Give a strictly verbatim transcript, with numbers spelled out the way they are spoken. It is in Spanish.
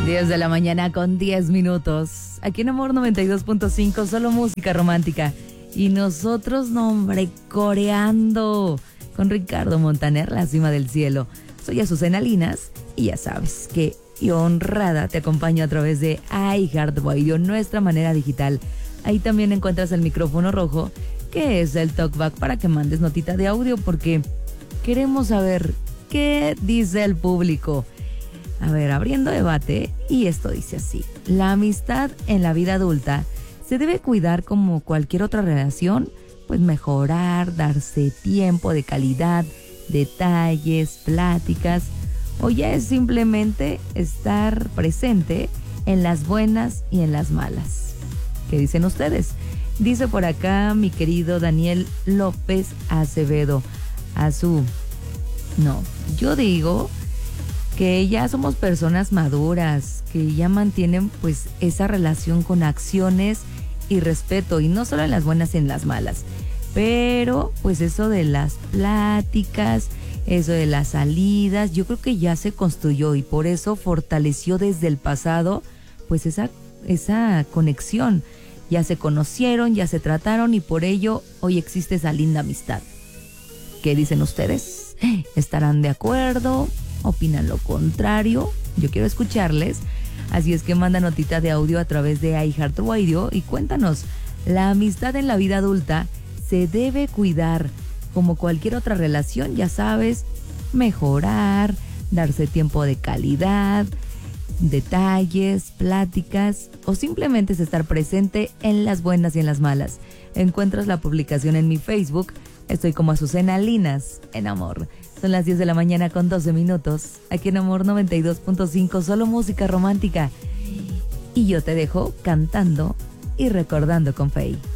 diez de la mañana con diez minutos. Aquí en Amor noventa y dos punto cinco, solo música romántica. Y nosotros, no, hombre, coreando con Ricardo Montaner, La Cima del Cielo. Soy Azucena Linas y ya sabes que yo honrada te acompaño a través de iHeartRadio, nuestra manera digital. Ahí también encuentras el micrófono rojo, que es el talkback para que mandes notita de audio, porque queremos saber qué dice el público. A ver, abriendo debate, y esto dice así: la amistad en la vida adulta se debe cuidar como cualquier otra relación, pues mejorar, darse tiempo de calidad, detalles, pláticas, o ya es simplemente estar presente en las buenas y en las malas. ¿Qué dicen ustedes? Dice por acá mi querido Daniel López Acevedo. Azú, no, yo digo que ya somos personas maduras, que ya mantienen pues esa relación con acciones y respeto, y no solo en las buenas y en las malas, pero pues eso de las pláticas, eso de las salidas, yo creo que ya se construyó y por eso fortaleció desde el pasado pues esa, esa conexión. Ya se conocieron, ya se trataron y por ello hoy existe esa linda amistad. ¿Qué dicen ustedes? ¿Estarán de acuerdo? ¿Opinan lo contrario? Yo quiero escucharles, así es que manda notita de audio a través de iHeartRadio y cuéntanos, ¿la amistad en la vida adulta se debe cuidar como cualquier otra relación? Ya sabes, mejorar, darse tiempo de calidad, detalles, pláticas, o simplemente es estar presente en las buenas y en las malas. Encuentras la publicación en mi Facebook. Estoy como Azucena Linas en Amor. Son las diez de la mañana con doce minutos. Aquí en Amor noventa y dos punto cinco, solo música romántica. Y yo te dejo cantando y recordando con Faye.